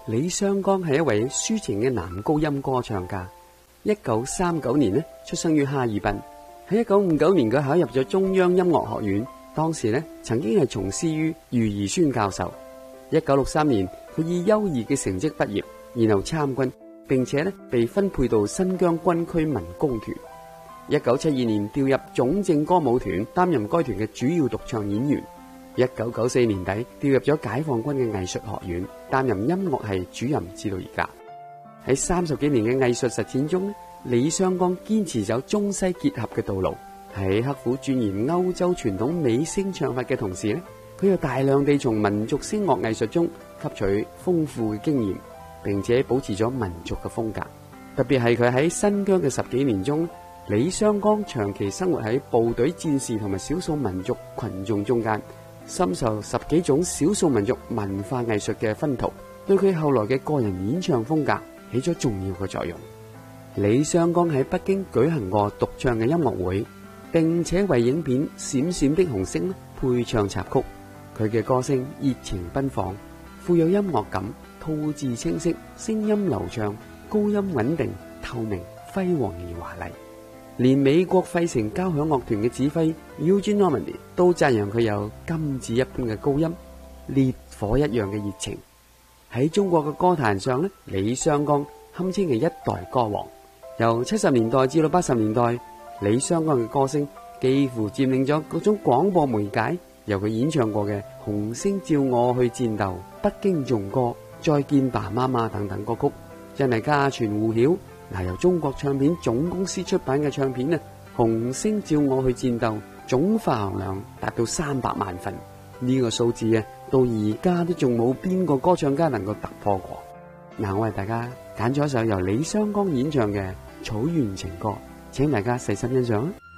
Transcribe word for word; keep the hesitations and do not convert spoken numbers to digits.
李雙江係一位抒情嘅男高音歌唱家。一九三九年呢，出生於哈爾濱。喺一九五九年，佢考入咗中央音樂學院，當時呢曾經係從師於余宜孫教授。一九六三年，佢以優異嘅成績畢業，然後參軍，並且呢被分配到新疆軍區民工團。一九七二年調入總政歌舞團，擔任該團嘅主要獨唱演員。一九九四年底調入咗解放軍嘅藝術學院，擔任音樂系主任，至到而家。喺三十幾年嘅藝術實踐中呢，李雙江堅持走中西結合嘅道路，喺刻苦鑽研歐洲傳統美聲唱法嘅同時呢，佢又大量地從民族聲樂藝術中吸取豐富嘅經驗，並且保持咗民族嘅風格。特別係佢喺新疆嘅十幾年中，李雙江長期生活喺部隊戰士同埋少數民族群眾中間，深受十幾種少數民族文化藝術嘅熏陶，對佢後來嘅個人演唱風格起咗重要嘅作用。李雙江喺北京舉行過獨唱嘅音樂會，並且為影片《閃閃的紅星》配唱插曲。佢嘅歌聲熱情奔放，富有音樂感，吐字清晰，聲音流暢，高音穩定，透明，輝煌而華麗。連美國費城交響樂團嘅指揮 Eugene Normandy 都讚揚佢有金子一般嘅高音，烈火一樣嘅熱情。喺中國嘅歌壇上呢，李雙江堪稱係一代歌王。由七十年代至到八十年代，李雙江嘅歌聲幾乎佔領咗各種廣播媒介。由佢演唱過嘅《紅星照我去戰鬥》、《北京頌歌》、《再見吧媽媽》等等歌曲，真係家傳戶曉。嗱，由中國唱片總公司出版嘅唱片呢，《紅星照我去戰鬥》總發行量達到三百萬份，呢、這個數字啊，到而家都仲冇邊個歌唱家能夠突破過。嗱，我為大家揀咗一首由李雙江演唱嘅《草原情歌》，請大家細心欣賞。